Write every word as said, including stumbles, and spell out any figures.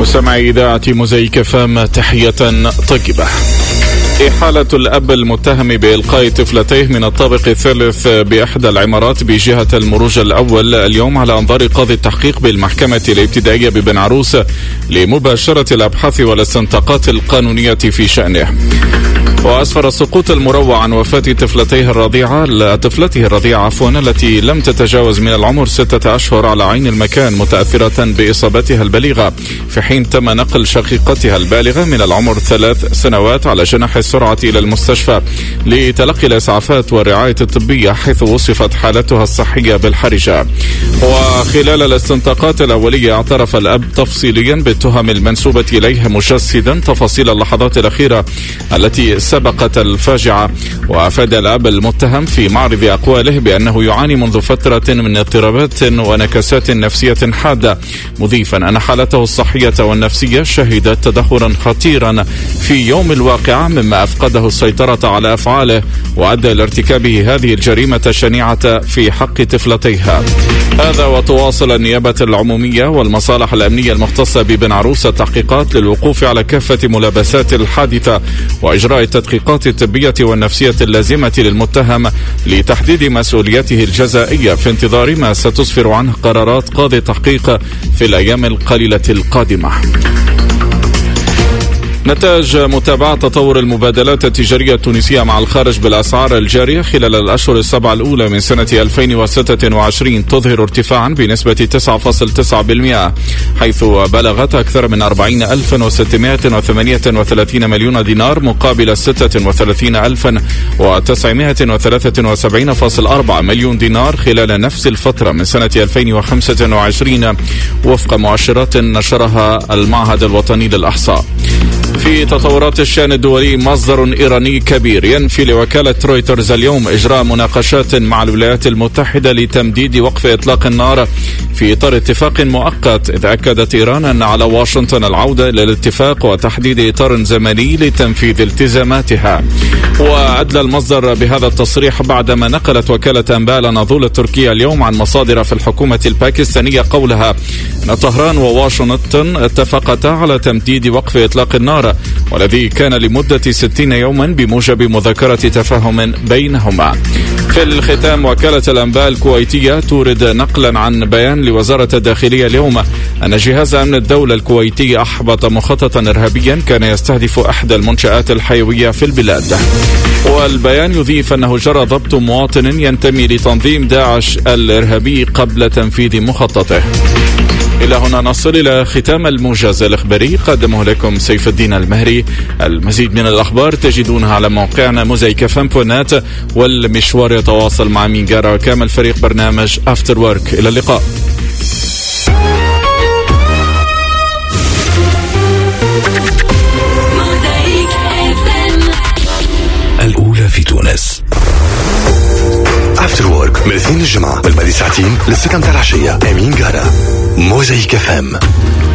مستمعي إذاعة موزايك اف ام، تحية طيبة. إحالة الأب المتهم بإلقاء طفلتيه من الطابق الثالث بإحدى العمارات بجهة المروج الأول اليوم على أنظار قاضي التحقيق بالمحكمة الابتدائية ببن عروس لمباشرة الأبحاث والاستنطاقات القانونية في شأنه. وأسفر السقوط المروع عن وفاة طفلتيه الرضيعة طفلته الرضيعة عفوا التي لم تتجاوز من العمر ستة أشهر على عين المكان، متأثرة بإصابتها البليغة، في حين تم نقل شقيقتها البالغة من العمر ثلاث سنوات على جناح السرعة إلى المستشفى لتلقي الإسعافات والرعاية الطبية، حيث وصفت حالتها الصحية بالحرجة. وخلال الاستنطاقات الأولية اعترف الأب تفصيليا بالتهم المنسوبة إليه، مجسدا تفاصيل اللحظات الأخيرة التي سبقت الفاجعة. وأفاد الأب المتهم في معرض أقواله بأنه يعاني منذ فترة من اضطرابات ونكسات نفسية حادة، مضيفا أن حالته الصحية والنفسية شهدت تدهورا خطيرا في يوم الواقعة، مما أفقده السيطرة على أفعاله وأدى لارتكابه هذه الجريمة الشنيعة في حق طفلتيها. هذا وتواصل النيابة العمومية والمصالح الأمنية المختصة ببن عروس التحقيقات للوقوف على كافة ملابسات الحادثة وإجراء التدقيقات الطبية والنفسية اللازمة للمتهم لتحديد مسؤوليته الجزائية، في انتظار ما ستسفر عنه قرارات قاضي التحقيق في الأيام القليلة القادمة. نتاج متابعة تطور المبادلات التجارية التونسية مع الخارج بالأسعار الجارية خلال الأشهر السبعة الأولى من سنة ألفين وستة وعشرين تظهر ارتفاعا بنسبة تسعة فاصلة تسعة بالمئة، حيث بلغت أكثر من أربعين ألفا وستمائة وثمانية وثلاثين مليون دينار مقابل ستة وثلاثين ألفا وتسعمائة وثلاثة وسبعين فاصلة أربعة مليون دينار خلال نفس الفترة من سنة ألفين وخمسة وعشرين، وفق مؤشرات نشرها المعهد الوطني للإحصاء. في تطورات الشأن الدولي، مصدر إيراني كبير ينفي لوكالة رويترز اليوم إجراء مناقشات مع الولايات المتحدة لتمديد وقف إطلاق النار في إطار اتفاق مؤقت، إذ أكدت إيران أن على واشنطن العودة إلى الاتفاق وتحديد إطار زمني لتنفيذ التزاماتها. وأدلى المصدر بهذا التصريح بعدما نقلت وكالة أنباء الأناضول التركية اليوم عن مصادر في الحكومة الباكستانية قولها أن طهران وواشنطن اتفقتا على تمديد وقف إطلاق النار، والذي كان لمدة ستين يوما بموجب مذكرة تفاهم بينهما. في الختام، وكالة الأنباء الكويتية تورد نقلا عن بيان لوزارة الداخلية اليوم أن جهاز أمن الدولة الكويتي أحبط مخططا إرهابيا كان يستهدف أحدى المنشآت الحيوية في البلاد. والبيان يضيف أنه جرى ضبط مواطن ينتمي لتنظيم داعش الإرهابي قبل تنفيذ مخططه. إلى هنا نصل إلى ختام الموجز الإخباري، قدمه لكم سيف الدين المهري. المزيد من الأخبار تجدونها على موقعنا موزايك اف ام دوت نت، والمشوار يتواصل مع مينجارا وكامل فريق برنامج افتر وورك. إلى اللقاء. الأولى في تونس. افتر وورك من الاثنين للجمعة، والباقي ساعتين للسكن تاع العشية. أمين جارة، موزايك اف ام.